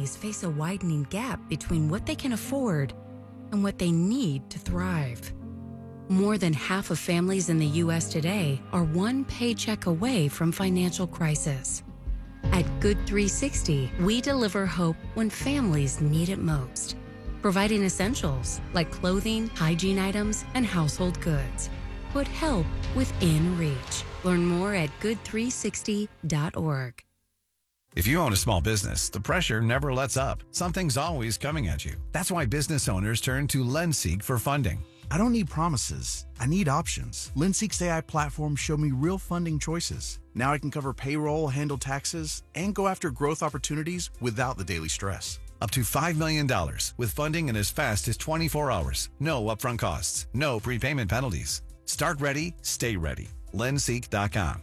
families face a widening gap between what they can afford and what they need to thrive. More than half of families in the U.S. today are one paycheck away from financial crisis. At Good 360, we deliver hope when families need it most, providing essentials like clothing, hygiene items, and household goods. Put help within reach. Learn more at good360.org. If you own a small business, the pressure never lets up. Something's always coming at you. That's why business owners turn to LendSeek for funding. I don't need promises. I need options. LendSeek's AI platform showed me real funding choices. Now I can cover payroll, handle taxes, and go after growth opportunities without the daily stress. Up to $5 million with funding in as fast as 24 hours. No upfront costs. No prepayment penalties. Start ready, stay ready. LendSeek.com.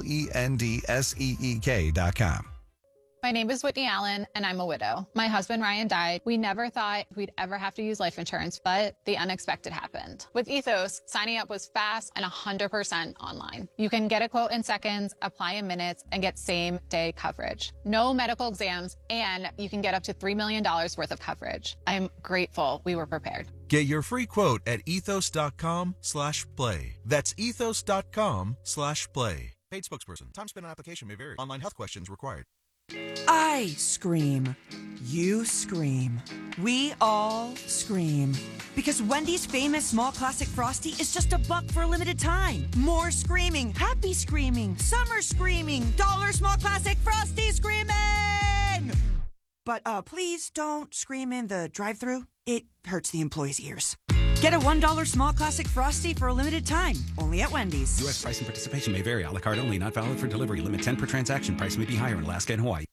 LendSeek.com. My name is Whitney Allen, and I'm a widow. My husband, Ryan, died. We never thought we'd ever have to use life insurance, but the unexpected happened. With Ethos, signing up was fast and 100% online. You can get a quote in seconds, apply in minutes, and get same-day coverage. No medical exams, and you can get up to $3 million worth of coverage. I'm grateful we were prepared. Get your free quote at ethos.com/play. That's ethos.com/play. Paid spokesperson. Time spent on application may vary. Online health questions required. I scream. You scream. We all scream. Because Wendy's famous small classic Frosty is just $1 for a limited time. More screaming. Happy screaming. Summer screaming. Dollar small classic Frosty screaming! But please don't scream in the drive-thru. It hurts the employees' ears. Get a $1 small classic Frosty for a limited time. Only at Wendy's. U.S. price and participation may vary. A la carte only. Not valid for delivery. Limit 10 per transaction. Price may be higher in Alaska and Hawaii.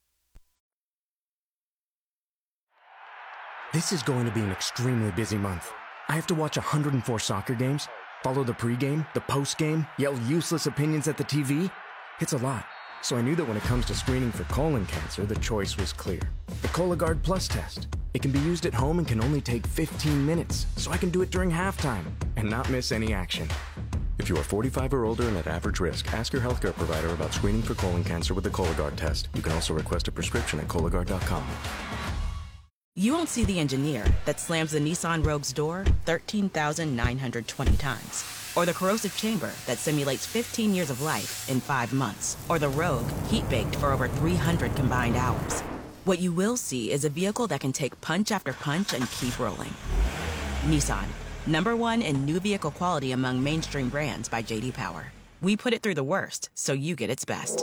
This is going to be an extremely busy month. I have to watch 104 soccer games, follow the pregame, the postgame, yell useless opinions at the TV. It's a lot. So I knew that when it comes to screening for colon cancer, the choice was clear. The Cologuard Plus test. It can be used at home and can only take 15 minutes, so I can do it during halftime and not miss any action. If you are 45 or older and at average risk, ask your healthcare provider about screening for colon cancer with the Cologuard test. You can also request a prescription at Cologuard.com. You won't see the engineer that slams the Nissan Rogue's door 13,920 times. Or the corrosive chamber that simulates 15 years of life in 5 months. Or the Rogue heat-baked for over 300 combined hours. What you will see is a vehicle that can take punch after punch and keep rolling. Nissan, #1 in new vehicle quality among mainstream brands by J.D. Power. We put it through the worst, so you get its best.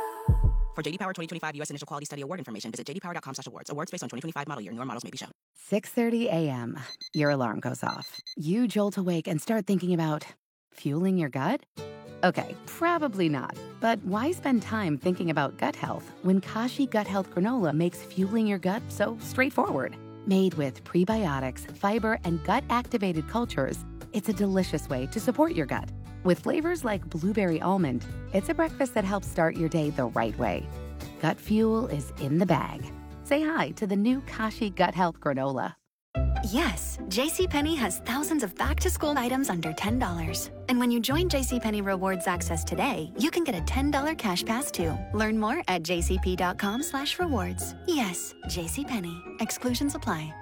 For J.D. Power 2025 U.S. Initial Quality Study Award information, visit jdpower.com/awards. Awards based on 2025 model year. Newer models may be shown. 6:30 a.m. Your alarm goes off. You jolt awake and start thinking about fueling your gut? Okay, probably not. But why spend time thinking about gut health when Kashi Gut Health Granola makes fueling your gut so straightforward? Made with prebiotics, fiber, and gut-activated cultures, it's a delicious way to support your gut. With flavors like blueberry almond, it's a breakfast that helps start your day the right way. Gut fuel is in the bag. Say hi to the new Kashi Gut Health Granola. Yes, JCPenney has thousands of back-to-school items under $10. And when you join JCPenney Rewards Access today, you can get a $10 cash pass too. Learn more at jcp.com/rewards. Yes, JCPenney. Exclusions apply.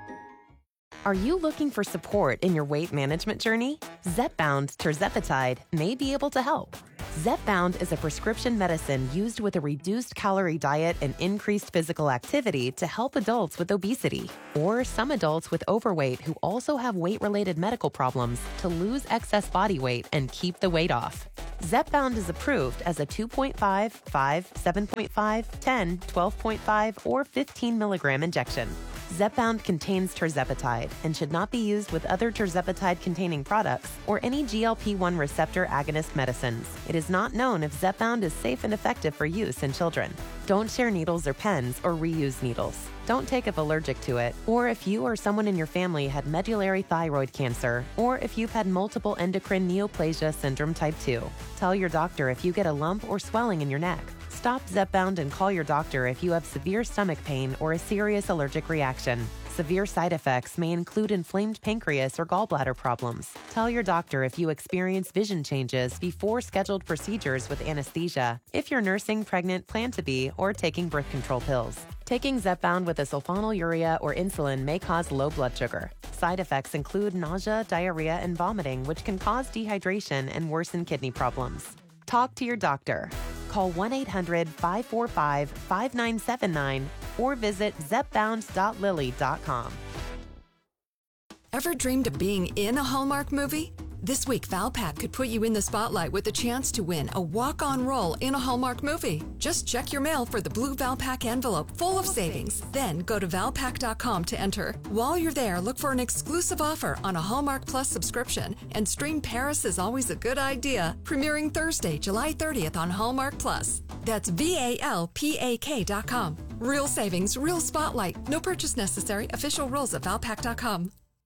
Are you looking for support in your weight management journey? Zepbound tirzepatide may be able to help. Zepbound is a prescription medicine used with a reduced calorie diet and increased physical activity to help adults with obesity or some adults with overweight who also have weight-related medical problems to lose excess body weight and keep the weight off. Zepbound is approved as a 2.5, 5, 7.5, 10, 12.5, or 15 milligram injection. Zepbound contains tirzepatide and should not be used with other tirzepatide-containing products or any GLP-1 receptor agonist medicines. It is not known if Zepbound is safe and effective for use in children. Don't share needles or pens or reuse needles. Don't take if allergic to it, or if you or someone in your family had medullary thyroid cancer, or if you've had multiple endocrine neoplasia syndrome type 2. Tell your doctor if you get a lump or swelling in your neck. Stop Zepbound and call your doctor if you have severe stomach pain or a serious allergic reaction. Severe side effects may include inflamed pancreas or gallbladder problems. Tell your doctor if you experience vision changes before scheduled procedures with anesthesia, if you're nursing, pregnant, plan to be, or taking birth control pills. Taking Zepbound with a sulfonylurea or insulin may cause low blood sugar. Side effects include nausea, diarrhea, and vomiting, which can cause dehydration and worsen kidney problems. Talk to your doctor. Call 1-800-545-5979 or visit zepbound.lilly.com. Ever dreamed of being in a Hallmark movie? This week, Valpak could put you in the spotlight with the chance to win a walk-on role in a Hallmark movie. Just check your mail for the blue Valpak envelope full of savings. Then go to valpak.com to enter. While you're there, look for an exclusive offer on a Hallmark Plus subscription and stream Paris is Always a Good Idea, premiering Thursday, July 30th on Hallmark Plus. That's VALPAK.com. Real savings, real spotlight. No purchase necessary. Official rules at valpak.com.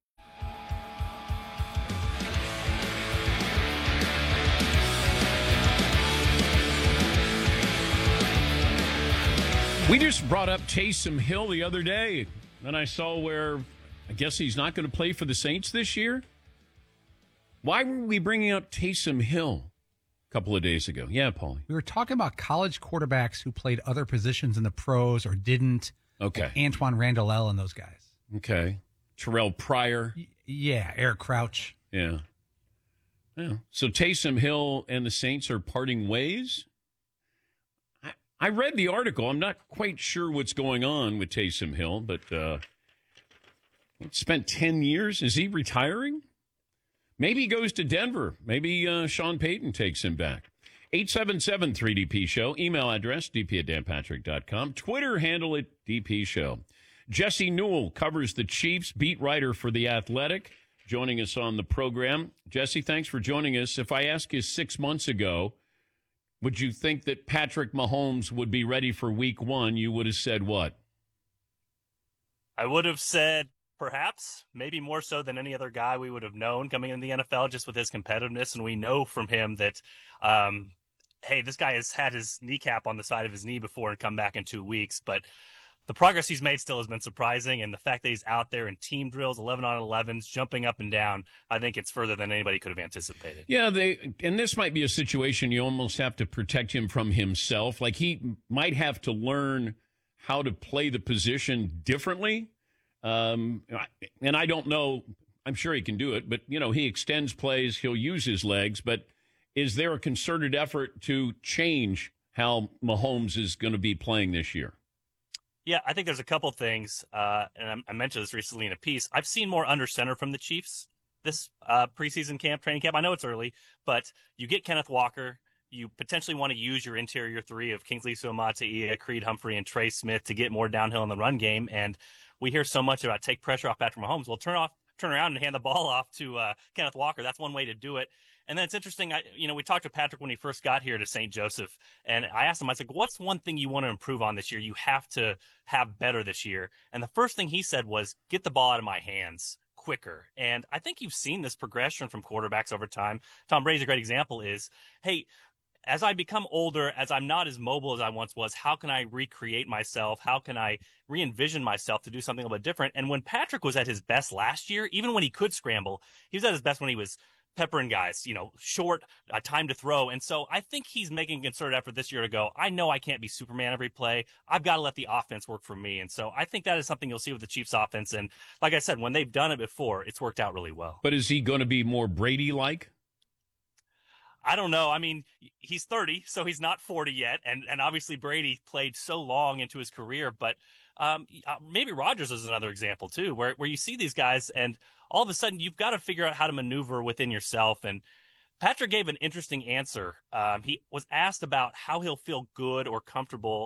We just brought up Taysom Hill the other day, and I saw where I guess he's not going to play for the Saints this year. Why were we bringing up Taysom Hill a couple of days ago? Yeah, Paulie. We were talking about college quarterbacks who played other positions in the pros or didn't. Okay. Like Antoine Randall and those guys. Okay. Terrell Pryor. Yeah, Eric Crouch. Yeah. So Taysom Hill and the Saints are parting ways? I read the article. I'm not quite sure what's going on with Taysom Hill, but spent 10 years. Is he retiring? Maybe he goes to Denver. Maybe Sean Payton takes him back. 877-3DP Show. Email address, dp@danpatrick.com. Twitter handle at DP Show. Jesse Newell covers the Chiefs, beat writer for The Athletic, joining us on the program. Jesse, thanks for joining us. If I asked you 6 months ago, would you think that Patrick Mahomes would be ready for week one? You would have said what? I would have said perhaps, maybe more so than any other guy we would have known coming into the NFL just with his competitiveness. And we know from him that, hey, this guy has had his kneecap on the side of his knee before and come back in 2 weeks. But the progress he's made still has been surprising. And the fact that he's out there in team drills, 11-on-11s, jumping up and down, I think it's further than anybody could have anticipated. Yeah, and this might be a situation you almost have to protect him from himself. Like he might have to learn how to play the position differently. And I don't know. I'm sure he can do it. But, he extends plays. He'll use his legs. But is there a concerted effort to change how Mahomes is going to be playing this year? Yeah, I think there's a couple things, and I mentioned this recently in a piece. I've seen more under center from the Chiefs this preseason training camp. I know it's early, but you get Kenneth Walker. You potentially want to use your interior three of Kingsley Suamataia, Creed Humphrey, and Trey Smith to get more downhill in the run game. And we hear so much about take pressure off Patrick Mahomes. Well, turn around and hand the ball off to Kenneth Walker. That's one way to do it. And then it's interesting, we talked to Patrick when he first got here to St. Joseph, and I asked him, I said, what's one thing you want to improve on this year? You have to have better this year. And the first thing he said was, get the ball out of my hands quicker. And I think you've seen this progression from quarterbacks over time. Tom Brady's a great example is, hey, as I become older, as I'm not as mobile as I once was, how can I recreate myself? How can I re-envision myself to do something a little bit different? And when Patrick was at his best last year, even when he could scramble, he was at his best when he was peppering guys, short, time to throw. And so I think he's making a concerted effort this year to go, I know I can't be Superman every play. I've got to let the offense work for me. And so I think that is something you'll see with the Chiefs offense. And like I said, when they've done it before, it's worked out really well. But is he going to be more Brady-like? I don't know. I mean, he's 30, so he's not 40 yet. And obviously Brady played so long into his career, but maybe Rodgers is another example too, where you see these guys and all of a sudden you've got to figure out how to maneuver within yourself. And Patrick gave an interesting answer. He was asked about how he'll feel good or comfortable